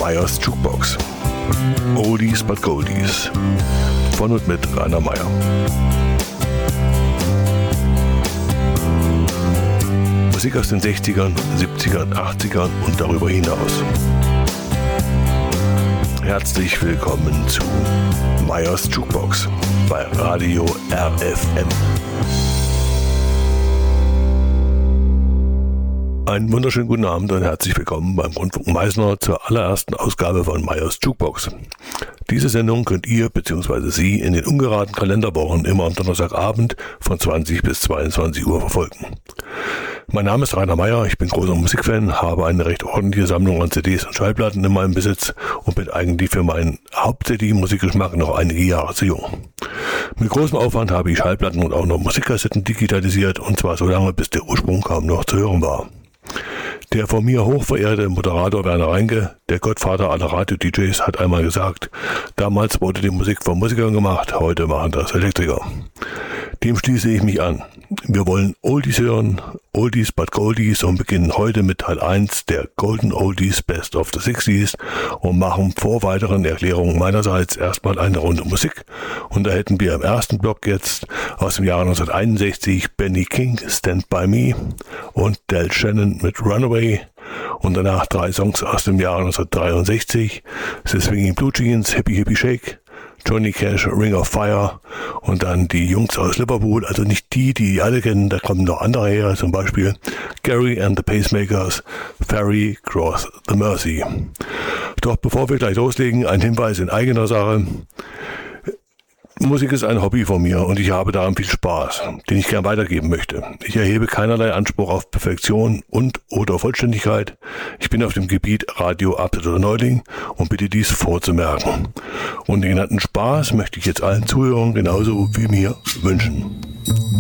Meyers Jukebox. Oldies but Goldies. Von und mit Rainer Meyer. Musik aus den 60ern, 70ern, 80ern und darüber hinaus. Herzlich willkommen zu Meyers Jukebox bei Radio RFM. Einen wunderschönen guten Abend und herzlich willkommen beim Rundfunk Meißner zur allerersten Ausgabe von Meyers Jukebox. Diese Sendung könnt ihr bzw. Sie in den ungeraden Kalenderwochen immer am Donnerstagabend von 20 bis 22 Uhr verfolgen. Mein Name ist Rainer Meyer, ich bin großer Musikfan, habe eine recht ordentliche Sammlung an CDs und Schallplatten in meinem Besitz und bin eigentlich für meinen Haupt-CD-Musikgeschmack noch einige Jahre zu jung. Mit großem Aufwand habe ich Schallplatten und auch noch Musikkassetten digitalisiert und zwar so lange, bis der Ursprung kaum noch zu hören war. Der von mir hochverehrte Moderator Werner Reinke, der Gottvater aller Radio-DJs, hat einmal gesagt, damals wurde die Musik von Musikern gemacht, heute machen das Elektriker. Dem schließe ich mich an. Wir wollen Oldies hören, Oldies but Goldies und beginnen heute mit Teil 1 der Golden Oldies Best of the 60s und machen vor weiteren Erklärungen meinerseits erstmal eine Runde Musik. Und da hätten wir im ersten Block jetzt aus dem Jahre 1961 Benny King, Stand By Me und Del Shannon mit Runaway und danach 3 Songs aus dem Jahre 1963, The Swinging Blue Jeans, Hippie Hippie Shake, Johnny Cash, Ring of Fire und dann die Jungs aus Liverpool, also nicht die alle kennen, da kommen noch andere her, zum Beispiel Gary and the Pacemakers, Ferry Cross the Mersey. Doch bevor wir gleich loslegen, ein Hinweis in eigener Sache. Musik ist ein Hobby von mir und ich habe daran viel Spaß, den ich gern weitergeben möchte. Ich erhebe keinerlei Anspruch auf Perfektion und oder Vollständigkeit. Ich bin auf dem Gebiet Radio absoluter Neuling und bitte dies vorzumerken. Und den genannten Spaß möchte ich jetzt allen Zuhörern genauso wie mir wünschen.